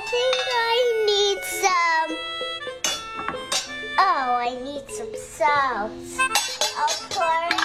think I need some. Oh, I need some salt. I'll pour